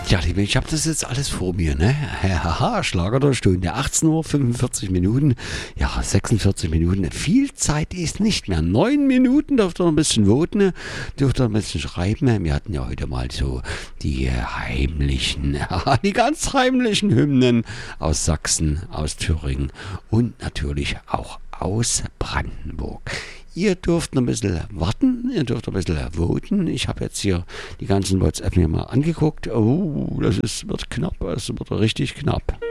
Ja, Liebe, ich habe das jetzt alles vor mir, ne? Haha, Schlager der Stunde, 18 Uhr, 45 Minuten, ja, 46 Minuten. Viel Zeit ist nicht mehr. 9 Minuten dürft ihr noch ein bisschen voten, dürft ihr ein bisschen schreiben. Wir hatten ja heute mal so die heimlichen, die ganz heimlichen Hymnen aus Sachsen, aus Thüringen und natürlich auch aus Brandenburg. Ihr dürft noch ein bisschen warten, ihr dürft ein bisschen voten. Ich habe jetzt hier die ganzen WhatsApp mir mal angeguckt. Oh, wird knapp, es wird richtig knapp.